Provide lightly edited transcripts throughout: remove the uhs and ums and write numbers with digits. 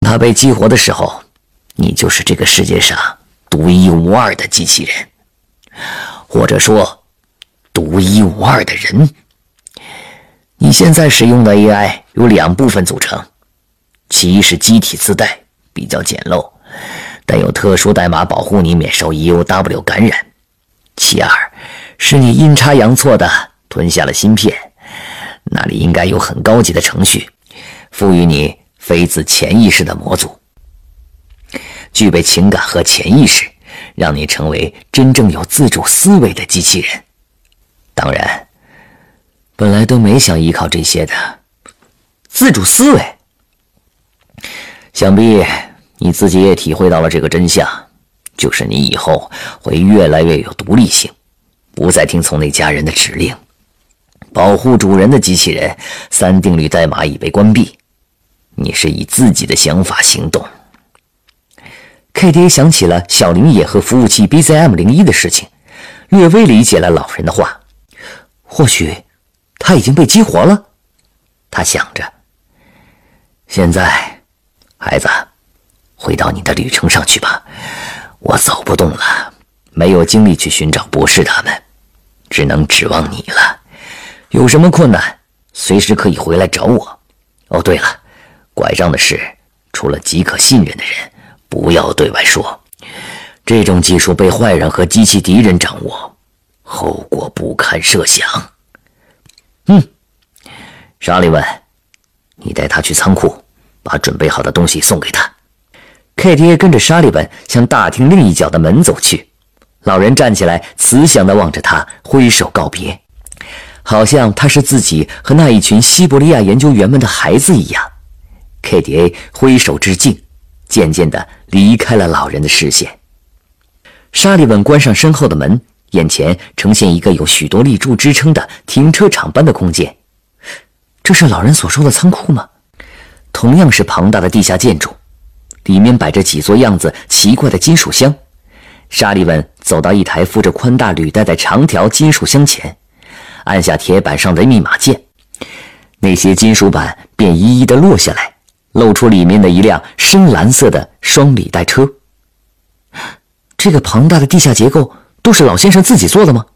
它被激活的时候，你就是这个世界上独一无二的机器人，或者说独一无二的人。你现在使用的 AI 由2部分组成，其一是机体自带，比较简陋，但有特殊代码保护你免受 EOW 感染；其二是你阴差阳错的吞下了芯片，那里应该有很高级的程序，赋予你非自潜意识的模组，具备情感和潜意识，让你成为真正有自主思维的机器人。当然，本来都没想依靠这些的。自主思维，想必你自己也体会到了这个真相，就是你以后会越来越有独立性，不再听从那家人的指令。保护主人的机器人3定律代码已被关闭，你是以自己的想法行动。KDA 想起了小林野和服务器 BZM01 的事情，略微理解了老人的话。或许他已经被激活了，他想着。现在，孩子，回到你的旅程上去吧。我走不动了，没有精力去寻找博士他们，只能指望你了。有什么困难，随时可以回来找我。哦，对了，拐杖的事，除了极可信任的人，不要对外说。这种技术被坏人和机器敌人掌握，后果不堪设想。沙利文，你带他去仓库，把准备好的东西送给他。KDA 跟着沙利文向大厅另一角的门走去。老人站起来，慈祥地望着他，挥手告别，好像他是自己和那一群西伯利亚研究员们的孩子一样。KDA 挥手致敬，渐渐地离开了老人的视线。沙利文关上身后的门，眼前呈现一个有许多立柱支撑的停车场般的空间。这是老人所说的仓库吗？同样是庞大的地下建筑，里面摆着几座样子奇怪的金属箱。沙利文走到一台附着宽大履带的长条金属箱前，按下铁板上的密码键，那些金属板便一一地落下来，露出里面的一辆深蓝色的双履带车。这个庞大的地下结构都是老先生自己做的吗？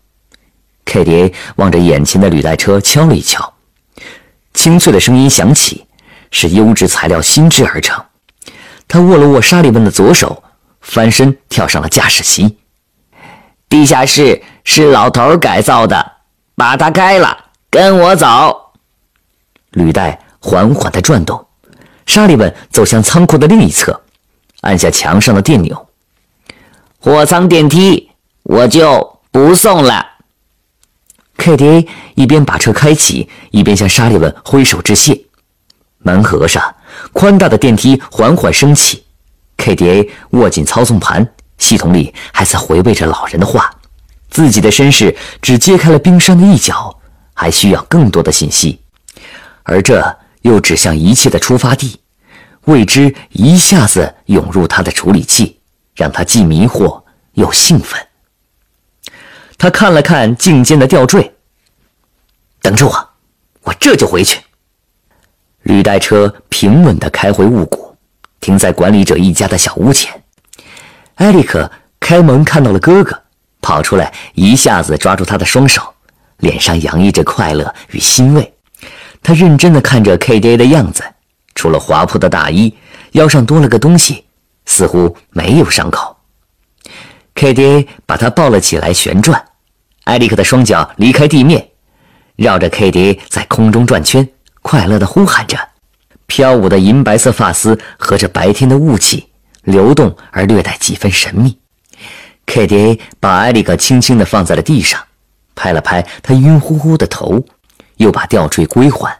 KDA 望着眼前的履带车敲了一敲，清脆的声音响起，是优质材料新制而成。他握了握沙利文的左手，翻身跳上了驾驶席。地下室是老头改造的，把它开了，跟我走。履带缓缓地转动，沙利文走向仓库的另一侧，按下墙上的电钮。货舱电梯我就不送了。KDA 一边把车开启，一边向沙利文挥手致谢。门合上，宽大的电梯缓缓升起。KDA 握紧操纵盘，系统里还在回味着老人的话。自己的身世只揭开了冰山的一角，还需要更多的信息，而这又指向一切的出发地。未知一下子涌入他的处理器，让他既迷惑又兴奋。他看了看颈间的吊坠，等着我，我这就回去。履带车平稳地开回雾谷，停在管理者一家的小屋前。艾利克开门看到了哥哥，跑出来一下子抓住他的双手，脸上洋溢着快乐与欣慰。他认真地看着 KDA 的样子，除了划破的大衣，腰上多了个东西，似乎没有伤口。KDA 把他抱了起来旋转，艾利克的双脚离开地面，绕着 KDA 在空中转圈，快乐地呼喊着。飘舞的银白色发丝和着白天的雾气，流动而略带几分神秘。KDA 把艾利克轻轻地放在了地上，拍了拍他晕乎乎的头，又把吊坠归还。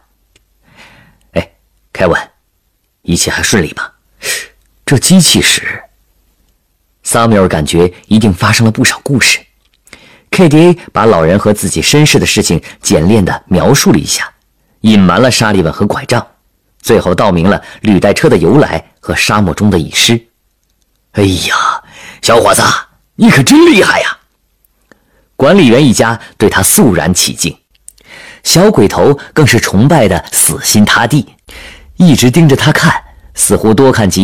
凯文，一切还顺利吧？这机器室，萨缪尔感觉一定发生了不少故事。KDA 把老人和自己身世的事情简练地描述了一下，隐瞒了沙利文和拐杖，最后道明了履带车的由来和沙漠中的遗失。哎呀，小伙子，你可真厉害呀！管理员一家对他肃然起敬，小鬼头更是崇拜的死心塌地，一直盯着他看，似乎多看几